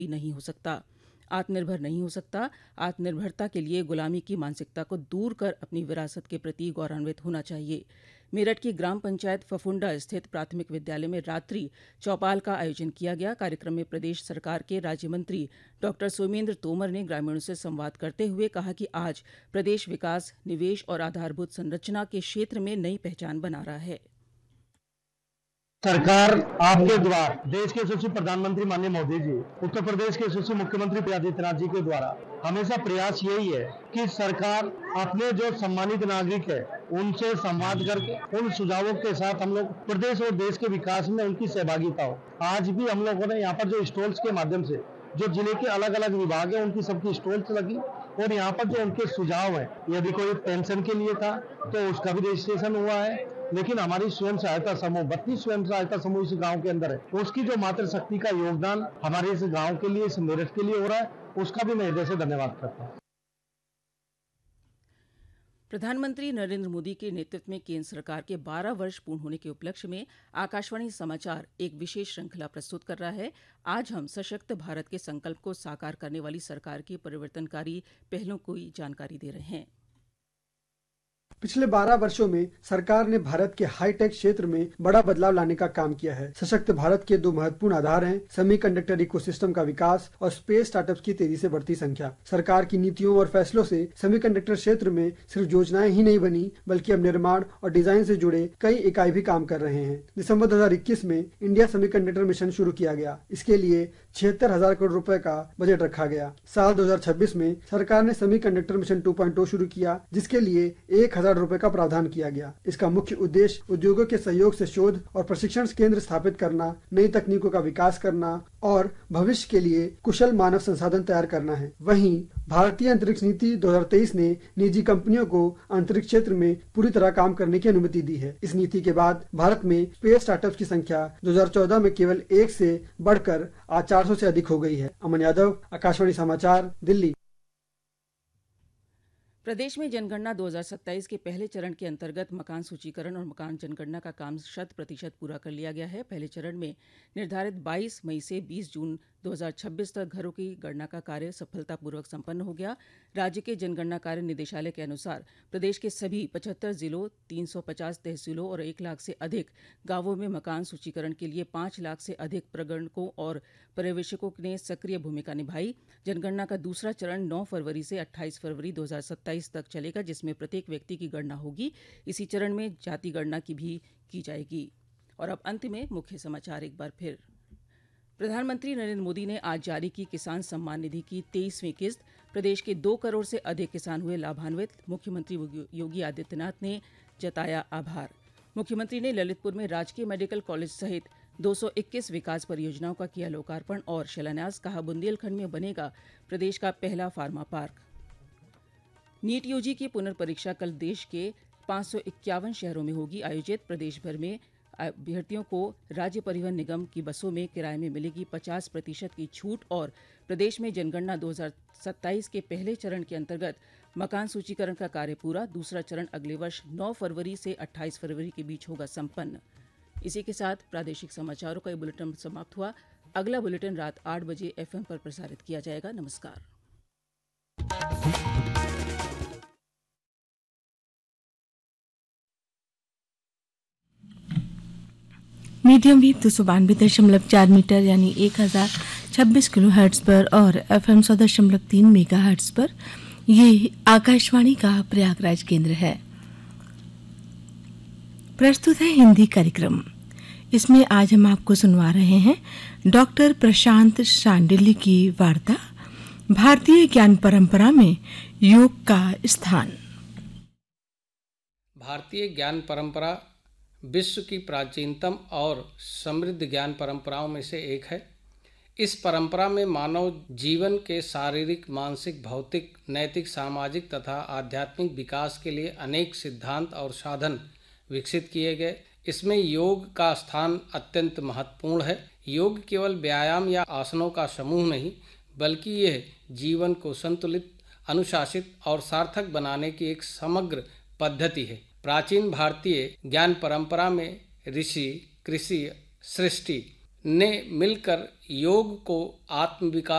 नहीं हो सकता। आत्मनिर्भर नहीं हो सकता। आत्मनिर्भरता के लिए गुलामी की मानसिकता को दूर कर अपनी विरासत के प्रति गौरवान्वित होना चाहिए। मेरठ की ग्राम पंचायत फफुंडा स्थित प्राथमिक विद्यालय में रात्रि चौपाल का आयोजन किया गया। कार्यक्रम में प्रदेश सरकार के राज्य मंत्री डॉक्टर सोमेन्द्र तोमर ने ग्रामीणों से संवाद करते हुए कहा कि आज प्रदेश विकास, निवेश और आधारभूत संरचना के क्षेत्र में नई पहचान बना रहा है। सरकार आपके द्वारा, देश के यशस्वी प्रधानमंत्री माननीय मोदी जी, उत्तर प्रदेश के यशस्वी मुख्यमंत्री योगी आदित्यनाथ जी के द्वारा हमेशा प्रयास यही है कि सरकार अपने जो सम्मानित नागरिक है उनसे संवाद करके उन सुझावों के साथ हम लोग प्रदेश और देश के विकास में उनकी सहभागिता हो। आज भी हम लोगों ने यहाँ पर जो स्टॉल्स के माध्यम से जो जिले के अलग अलग विभाग है उनकी सबकी स्टॉल्स लगी और यहाँ पर जो उनके सुझाव है, यदि कोई पेंशन के लिए था तो उसका भी रजिस्ट्रेशन हुआ है। लेकिन हमारी स्वयं सहायता समूह 32 स्वयं सहायता समूह इस गांव के अंदर है, उसकी जो मातृशक्ति का योगदान हमारे इस गांव के लिए, इस मेरठ के लिए हो रहा है, उसका भी मैं हृदय से धन्यवाद करता हूँ। प्रधानमंत्री नरेंद्र मोदी के नेतृत्व में केंद्र सरकार के 12 वर्ष पूर्ण होने के उपलक्ष्य में आकाशवाणी समाचार एक विशेष श्रृंखला प्रस्तुत कर रहा है। आज हम सशक्त भारत के संकल्प को साकार करने वाली सरकार की परिवर्तनकारी पहलों की जानकारी दे रहे हैं। पिछले 12 वर्षों में सरकार ने भारत के हाईटेक क्षेत्र में बड़ा बदलाव लाने का काम किया है। सशक्त भारत के दो महत्वपूर्ण आधार हैं, सेमीकंडक्टर इकोसिस्टम का विकास और स्पेस स्टार्टअप्स की तेजी से बढ़ती संख्या। सरकार की नीतियों और फैसलों से सेमीकंडक्टर क्षेत्र में सिर्फ योजनाएं ही नहीं बनी, बल्कि अब निर्माण और डिजाइन से जुड़े कई इकाई भी काम कर रहे हैं। दिसंबर 2021 में इंडिया सेमीकंडक्टर मिशन शुरू किया गया। इसके लिए 76,000 करोड़ रुपए का बजट रखा गया। साल 2026 में सरकार ने सेमीकंडक्टर मिशन 2.0 शुरू किया, जिसके लिए 1,000 रुपए का प्रावधान किया गया। इसका मुख्य उद्देश्य उद्योगों के सहयोग से शोध और प्रशिक्षण केंद्र स्थापित करना, नई तकनीकों का विकास करना और भविष्य के लिए कुशल मानव संसाधन तैयार करना है। वहीं भारतीय अंतरिक्ष नीति 2023 ने निजी कंपनियों को अंतरिक्ष क्षेत्र में पूरी तरह काम करने की अनुमति दी है। इस नीति के बाद भारत में स्पेस स्टार्टअप्स की संख्या 2014 में केवल 1 से बढ़कर आज 400 से अधिक हो गई है। अमन यादव, आकाशवाणी समाचार, दिल्ली। प्रदेश में जनगणना 2027 के पहले चरण के अंतर्गत मकान सूचीकरण और मकान जनगणना का काम 100% पूरा कर लिया गया है। पहले चरण में निर्धारित 22 मई से 20 जून 2026 तक घरों की गणना का कार्य सफलतापूर्वक संपन्न हो गया। राज्य के जनगणना कार्य निदेशालय के अनुसार प्रदेश के सभी 75 जिलों, 350 तहसीलों और 1 लाख से अधिक गांवों में मकान सूचीकरण के लिए 5 लाख से अधिक प्रगणकों और पर्यवेक्षकों ने सक्रिय भूमिका निभाई। जनगणना का दूसरा चरण 9 फरवरी से 28 फरवरी 2027 तक चलेगा, जिसमें प्रत्येक व्यक्ति की गणना होगी। इसी चरण में जाति गणना की भी की जाएगी। और अब अंत में मुख्य समाचार एक बार फिर। प्रधानमंत्री नरेंद्र मोदी ने आज जारी की किसान सम्मान निधि की 23वीं किस्त। प्रदेश के 2 करोड़ से अधिक किसान हुए लाभान्वित। मुख्यमंत्री योगी आदित्यनाथ ने जताया आभार। मुख्यमंत्री ने ललितपुर में राजकीय मेडिकल कॉलेज सहित 221 विकास परियोजनाओं का किया लोकार्पण और शिलान्यास। कहा, बुंदेलखंड में बनेगा प्रदेश का पहला फार्मा पार्क। नीट यूजी की पुनर्परीक्षा कल देश के 551 शहरों में होगी आयोजित। प्रदेश भर में अभ्यर्थियों को राज्य परिवहन निगम की बसों में किराए में मिलेगी 50% की छूट। और प्रदेश में जनगणना 2027 के पहले चरण के अंतर्गत मकान सूचीकरण का कार्य पूरा। दूसरा चरण अगले वर्ष 9 फरवरी से 28 फरवरी के बीच होगा संपन्न। इसी के साथ प्रादेशिक समाचारों का ये बुलेटिन समाप्त हुआ। अगला बुलेटिन रात 8 बजे FM पर प्रसारित किया जाएगा। नमस्कार। मीडियम वेव 292.4 मीटर यानी 1026 किलो हर्ट्ज पर और FM 100.3 मेगा हर्ट्ज पर ये आकाशवाणी का प्रयागराज केंद्र है। प्रस्तुत है हिंदी कार्यक्रम। इसमें आज हम आपको सुनवा रहे हैं डॉक्टर प्रशांत शांडिल्य की वार्ता, भारतीय ज्ञान परंपरा में योग का स्थान। भारतीय ज्ञान परंपरा विश्व की प्राचीनतम और समृद्ध ज्ञान परंपराओं में से एक है। इस परंपरा में मानव जीवन के शारीरिक, मानसिक, भौतिक, नैतिक, सामाजिक तथा आध्यात्मिक विकास के लिए अनेक सिद्धांत और साधन विकसित किए गए। इसमें योग का स्थान अत्यंत महत्वपूर्ण है। योग केवल व्यायाम या आसनों का समूह नहीं, बल्कि यह जीवन को संतुलित, अनुशासित और सार्थक बनाने की एक समग्र पद्धति है। प्राचीन भारतीय ज्ञान परंपरा में ऋषि, कृषि, सृष्टि ने मिलकर योग को आत्मविकास